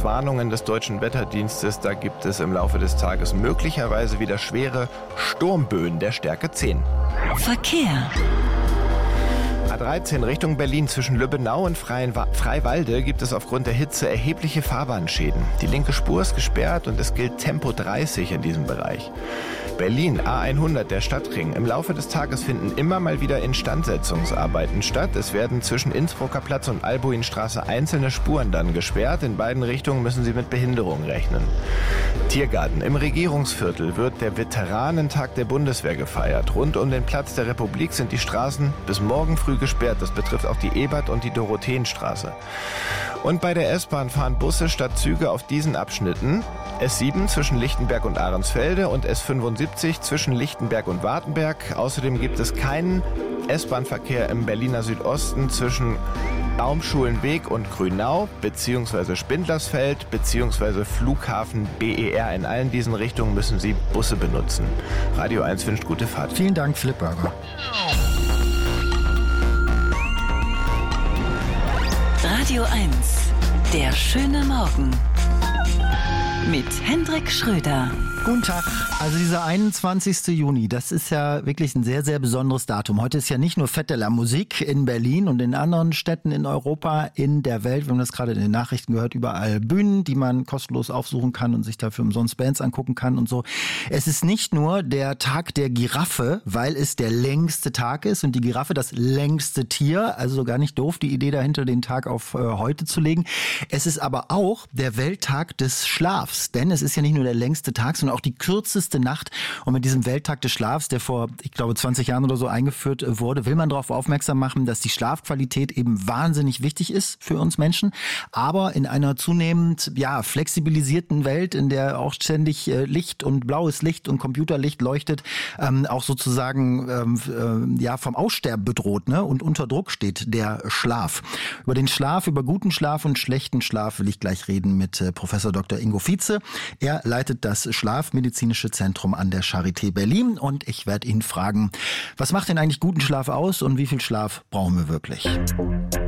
Warnungen des Deutschen Wetterdienstes, da gibt es im Laufe des Tages möglicherweise wieder schwere Sturmböen der Stärke 10. Verkehr. A13 Richtung Berlin zwischen Lübbenau und Freiwalde gibt es aufgrund der Hitze erhebliche Fahrbahnschäden. Die linke Spur ist gesperrt und es gilt Tempo 30 in diesem Bereich. Berlin, A100, der Stadtring. Im Laufe des Tages finden immer mal wieder Instandsetzungsarbeiten statt. Es werden zwischen Innsbrucker Platz und Albuinstraße einzelne Spuren dann gesperrt. In beiden Richtungen müssen Sie mit Behinderung rechnen. Tiergarten. Im Regierungsviertel wird der Veteranentag der Bundeswehr gefeiert. Rund um den Platz der Republik sind die Straßen bis morgen früh gesperrt. Das betrifft auch die Ebert- und die Dorotheenstraße. Und bei der S-Bahn fahren Busse statt Züge auf diesen Abschnitten. S7 zwischen Lichtenberg und Ahrensfelde und S75 zwischen Lichtenberg und Wartenberg. Außerdem gibt es keinen S-Bahn-Verkehr im Berliner Südosten zwischen Baumschulenweg und Grünau bzw. Spindlersfeld bzw. Flughafen BER. In allen diesen Richtungen müssen Sie Busse benutzen. Radio 1 wünscht gute Fahrt. Vielen Dank, Philipp Burger. Radio 1, der schöne Morgen. Mit Hendrik Schröder. Guten Tag. Also dieser 21. Juni, das ist ja wirklich ein sehr, sehr besonderes Datum. Heute ist ja nicht nur Fête de la Musique in Berlin und in anderen Städten in Europa, in der Welt. Wir haben das gerade in den Nachrichten gehört, überall Bühnen, die man kostenlos aufsuchen kann und sich dafür umsonst Bands angucken kann und so. Es ist nicht nur der Tag der Giraffe, weil es der längste Tag ist und die Giraffe das längste Tier. Also gar nicht doof, die Idee dahinter, den Tag auf heute zu legen. Es ist aber auch der Welttag des Schlafs, denn es ist ja nicht nur der längste Tag, sondern auch die kürzeste Nacht. Und mit diesem Welttag des Schlafs, der vor, ich glaube, 20 Jahren oder so eingeführt wurde, will man darauf aufmerksam machen, dass die Schlafqualität eben wahnsinnig wichtig ist für uns Menschen. Aber in einer zunehmend flexibilisierten Welt, in der auch ständig Licht und blaues Licht und Computerlicht leuchtet, auch sozusagen vom Aussterben bedroht, ne? Und unter Druck steht der Schlaf. Über den Schlaf, über guten Schlaf und schlechten Schlaf will ich gleich reden mit Professor Dr. Ingo Vietze. Er leitet das Schlafmedizinische Zentrum an der Charité Berlin und ich werde ihn fragen, was macht denn eigentlich guten Schlaf aus und wie viel Schlaf brauchen wir wirklich?